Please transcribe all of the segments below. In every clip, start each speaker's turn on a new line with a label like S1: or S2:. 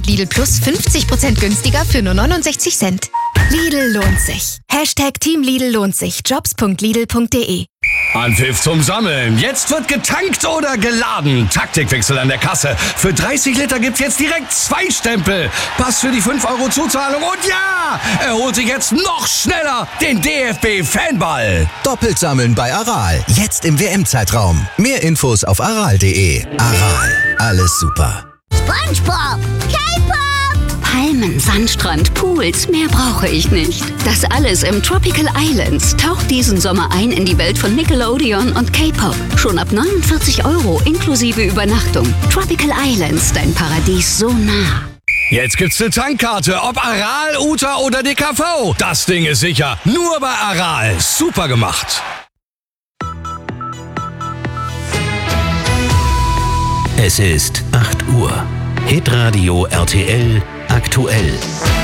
S1: Lidl Plus 50% günstiger für nur 69 Cent. Lidl lohnt sich. Team Lidl lohnt sich. Jobs.lidl.de.
S2: Anpfiff zum Sammeln. Jetzt wird getankt oder geladen. Taktikwechsel an der Kasse. Für 30 Liter gibt's jetzt direkt 2 Stempel. Pass für die 5 € Zuzahlung. Und ja, er holt sich jetzt noch schneller den DFB-Fanball.
S3: Doppelt sammeln bei Aral. Jetzt im WM-Zeitraum. Mehr Infos auf aral.de. Aral. Alles super.
S4: SpongeBob, K-Pop,
S5: Palmen, Sandstrand, Pools, mehr brauche ich nicht. Das alles im Tropical Islands. Taucht diesen Sommer ein in die Welt von Nickelodeon und K-Pop. Schon ab 49 € inklusive Übernachtung. Tropical Islands, dein Paradies so nah.
S2: Jetzt gibt's eine Tankkarte, ob Aral, Uta oder DKV. Das Ding ist sicher. Nur bei Aral. Super gemacht.
S6: Es ist 8 Uhr. Hitradio RTL aktuell.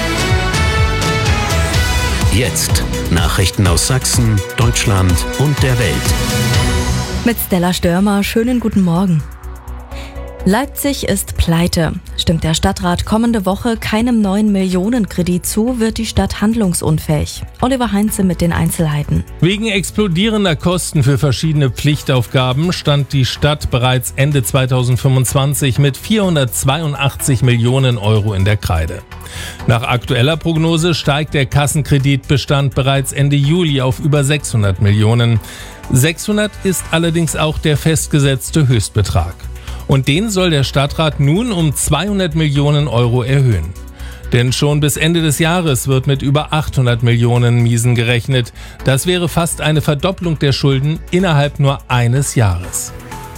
S6: Jetzt Nachrichten aus Sachsen, Deutschland und der Welt.
S7: Mit Stella Störmer, schönen guten Morgen. Leipzig ist pleite. Stimmt der Stadtrat kommende Woche keinem neuen Millionenkredit zu, wird die Stadt handlungsunfähig. Oliver Heinze mit den Einzelheiten.
S8: Wegen explodierender Kosten für verschiedene Pflichtaufgaben stand die Stadt bereits Ende 2025 mit 482 Millionen € in der Kreide. Nach aktueller Prognose steigt der Kassenkreditbestand bereits Ende Juli auf über 600 Millionen. 600 ist allerdings auch der festgesetzte Höchstbetrag. Und den soll der Stadtrat nun um 200 Millionen € erhöhen. Denn schon bis Ende des Jahres wird mit über 800 Millionen Miesen gerechnet. Das wäre fast eine Verdopplung der Schulden innerhalb nur eines Jahres.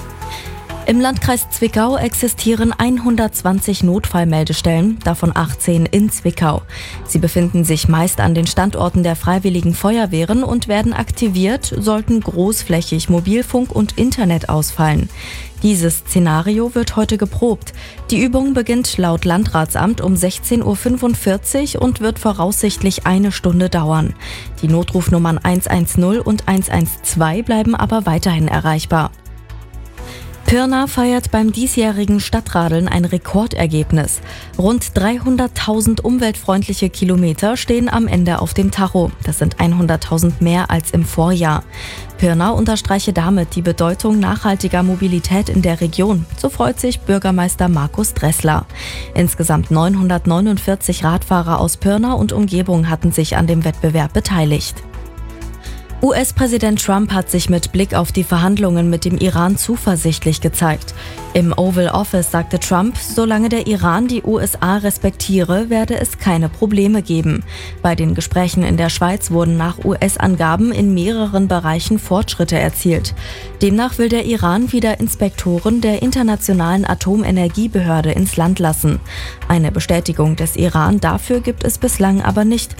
S7: Im Landkreis Zwickau existieren 120 Notfallmeldestellen, davon 18 in Zwickau. Sie befinden sich meist an den Standorten der Freiwilligen Feuerwehren und werden aktiviert, sollten großflächig Mobilfunk und Internet ausfallen. Dieses Szenario wird heute geprobt. Die Übung beginnt laut Landratsamt um 16:45 Uhr und wird voraussichtlich 1 Stunde dauern. Die Notrufnummern 110 und 112 bleiben aber weiterhin erreichbar. Pirna feiert beim diesjährigen Stadtradeln ein Rekordergebnis. Rund 300.000 umweltfreundliche Kilometer stehen am Ende auf dem Tacho. Das sind 100.000 mehr als im Vorjahr. Pirna unterstreiche damit die Bedeutung nachhaltiger Mobilität in der Region. So freut sich Bürgermeister Markus Dressler. Insgesamt 949 Radfahrer aus Pirna und Umgebung hatten sich an dem Wettbewerb beteiligt. US-Präsident Trump hat sich mit Blick auf die Verhandlungen mit dem Iran zuversichtlich gezeigt. Im Oval Office sagte Trump, solange der Iran die USA respektiere, werde es keine Probleme geben. Bei den Gesprächen in der Schweiz wurden nach US-Angaben in mehreren Bereichen Fortschritte erzielt. Demnach will der Iran wieder Inspektoren der Internationalen Atomenergiebehörde ins Land lassen. Eine Bestätigung des Iran dafür gibt es bislang aber nicht.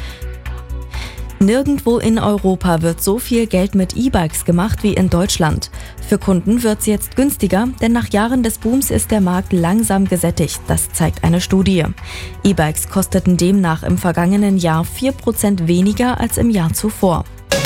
S7: Nirgendwo in Europa wird so viel Geld mit E-Bikes gemacht wie in Deutschland. Für Kunden wird's jetzt günstiger, denn nach Jahren des Booms ist der Markt langsam gesättigt. Das zeigt eine Studie. E-Bikes kosteten demnach im vergangenen Jahr 4% weniger als im Jahr zuvor.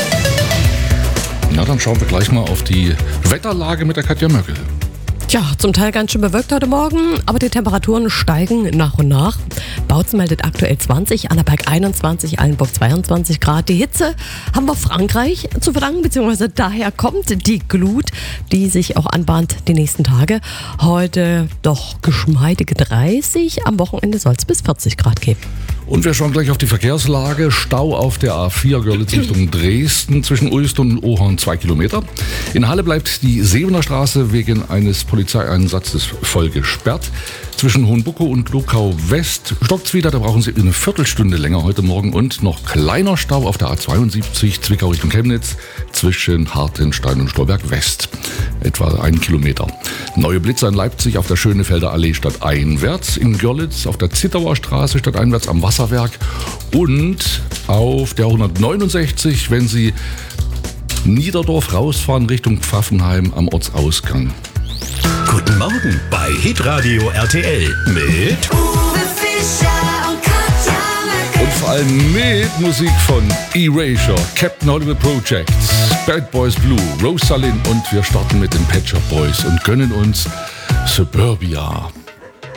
S9: Na, dann schauen wir gleich mal auf die Wetterlage mit der Katja Möckel.
S10: Tja, zum Teil ganz schön bewölkt heute Morgen, aber die Temperaturen steigen nach und nach. Bautzen meldet aktuell 20, Annaberg 21, Eilenburg 22 Grad. Die Hitze haben wir Frankreich zu verdanken, beziehungsweise daher kommt die Glut, die sich auch anbahnt die nächsten Tage. Heute doch geschmeidige 30, am Wochenende soll es bis 40 Grad geben.
S9: Und wir schauen gleich auf die Verkehrslage. Stau auf der A4 Görlitz Richtung Dresden zwischen Uelst und Ohorn 2 Kilometer. In Halle bleibt die Sevener Straße wegen eines Polizeieinsatzes voll gesperrt. Zwischen Hohenbuckow und Luckau West stockt's wieder, da brauchen Sie eine Viertelstunde länger heute Morgen. Und noch kleiner Stau auf der A72 Zwickau Richtung Chemnitz zwischen Hartenstein und Stolberg West. Etwa 1 Kilometer. Neue Blitzer in Leipzig auf der Schönefelder Allee stadteinwärts, in Görlitz auf der Zittauer Straße stadteinwärts am Wasserwerk und auf der 169, wenn Sie Niederdorf rausfahren Richtung Pfaffenheim am Ortsausgang.
S6: Guten Morgen bei Hitradio RTL mit
S4: Uwe Fischer und Katja Möckel.
S9: Und vor allem mit Musik von Erasure, Captain Hollywood Projects, Bad Boys Blue, Rosalind und wir starten mit den Pet Shop Boys und gönnen uns Suburbia.